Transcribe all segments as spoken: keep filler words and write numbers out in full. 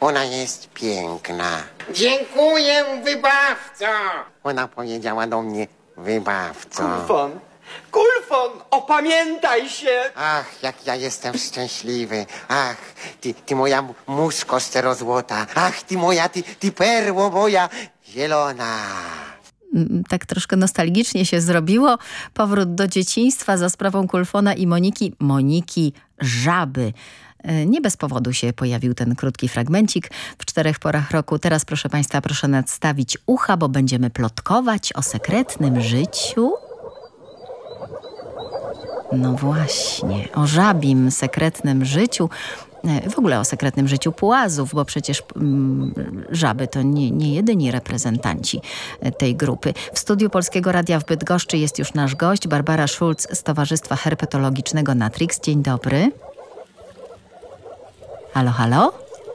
Ona jest piękna. Dziękuję, wybawco. Ona powiedziała do mnie, wybawco. Kulfon, Kulfon, opamiętaj się! Ach, jak ja jestem szczęśliwy. Ach, ty, ty moja mu- muszko szczerozłota. Ach, ty moja, ty, ty perło moja zielona. Tak troszkę nostalgicznie się zrobiło. Powrót do dzieciństwa za sprawą Kulfona i Moniki. Moniki Żaby. Nie bez powodu się pojawił ten krótki fragmencik w czterech porach roku. Teraz, proszę Państwa, proszę nadstawić ucha, bo będziemy plotkować o sekretnym życiu. No właśnie, o żabim sekretnym życiu. W ogóle o sekretnym życiu Pułazów, bo przecież mm, żaby to nie, nie jedyni reprezentanci tej grupy. W studiu Polskiego Radia w Bydgoszczy jest już nasz gość, Barbara Szulc z Towarzystwa Herpetologicznego Natrix. Dzień dobry. Halo, halo?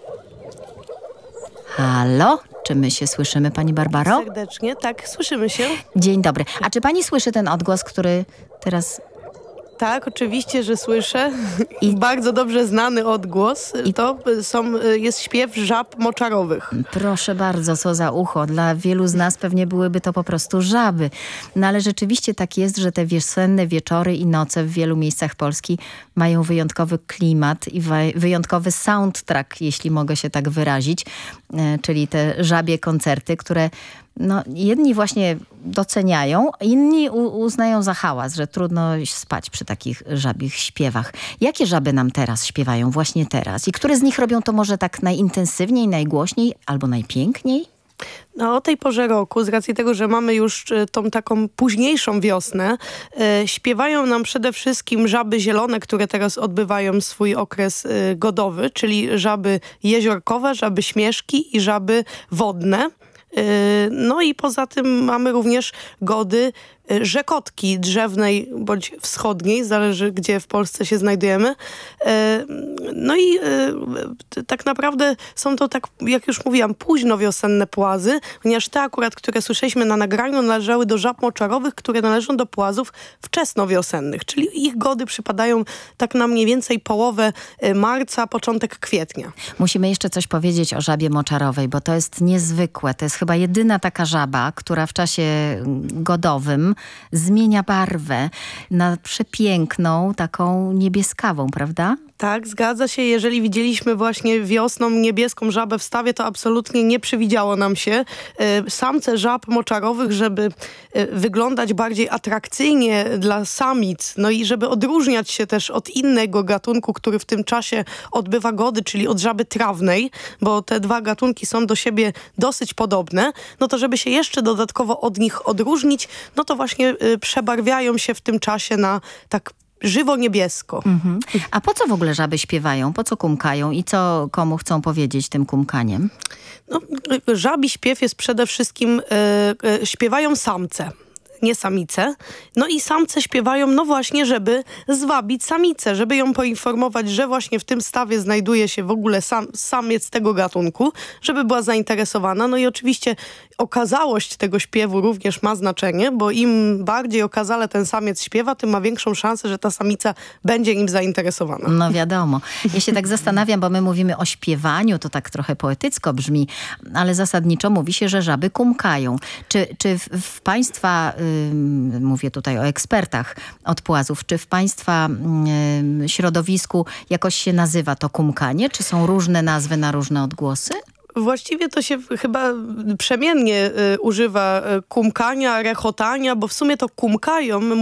Halo? Czy my się słyszymy, pani Barbaro? Serdecznie, tak, słyszymy się. Dzień dobry. A czy pani słyszy ten odgłos, który teraz... Tak, oczywiście, że słyszę. I bardzo dobrze znany odgłos. I to są, jest śpiew żab moczarowych. Proszę bardzo, co za ucho. Dla wielu z nas pewnie byłyby to po prostu żaby. No ale rzeczywiście tak jest, że te wiosenne wieczory i noce w wielu miejscach Polski mają wyjątkowy klimat i wyjątkowy soundtrack, jeśli mogę się tak wyrazić. Czyli te żabie koncerty, które no, jedni właśnie doceniają, inni u- uznają za hałas, że trudno spać przy takich żabich śpiewach. Jakie żaby nam teraz śpiewają, właśnie teraz? I które z nich robią to może tak najintensywniej, najgłośniej albo najpiękniej? No, o tej porze roku, z racji tego, że mamy już e, tą taką późniejszą wiosnę, e, śpiewają nam przede wszystkim żaby zielone, które teraz odbywają swój okres e, godowy, czyli żaby jeziorkowe, żaby śmieszki i żaby wodne. No i poza tym mamy również gody rzekotki drzewnej bądź wschodniej, zależy gdzie w Polsce się znajdujemy. No i tak naprawdę są to, tak jak już mówiłam, późno wiosenne płazy, ponieważ te akurat, które słyszeliśmy na nagraniu, należały do żab moczarowych, które należą do płazów wczesnowiosennych, czyli ich gody przypadają tak na mniej więcej połowę marca, początek kwietnia. Musimy jeszcze coś powiedzieć o żabie moczarowej, bo to jest niezwykłe. To jest chyba jedyna taka żaba, która w czasie godowym zmienia barwę na przepiękną, taką niebieskawą, prawda? Tak, zgadza się. Jeżeli widzieliśmy właśnie wiosną niebieską żabę w stawie, to absolutnie nie przywidziało nam się. Samce żab moczarowych, żeby wyglądać bardziej atrakcyjnie dla samic, no i żeby odróżniać się też od innego gatunku, który w tym czasie odbywa gody, czyli od żaby trawnej, bo te dwa gatunki są do siebie dosyć podobne, no to żeby się jeszcze dodatkowo od nich odróżnić, no to właśnie przebarwiają się w tym czasie na tak żywo-niebiesko. Mhm. A po co w ogóle żaby śpiewają? Po co kumkają? I co komu chcą powiedzieć tym kumkaniem? No, żabi śpiew jest przede wszystkim, e, e, śpiewają samce, nie samice. No i samce śpiewają, no właśnie, żeby zwabić samicę, żeby ją poinformować, że właśnie w tym stawie znajduje się w ogóle sam, samiec tego gatunku, żeby była zainteresowana. No i oczywiście okazałość tego śpiewu również ma znaczenie, bo im bardziej okazale ten samiec śpiewa, tym ma większą szansę, że ta samica będzie nim zainteresowana. No wiadomo. Ja się tak zastanawiam, bo my mówimy o śpiewaniu, to tak trochę poetycko brzmi, ale zasadniczo mówi się, że żaby kumkają. Czy, czy w, w państwa... Mówię tutaj o ekspertach od płazów. Czy w państwa y, środowisku jakoś się nazywa to kumkanie? Czy są różne nazwy na różne odgłosy? Właściwie to się chyba przemiennie y, używa y, kumkania, rechotania, bo w sumie to kumkają.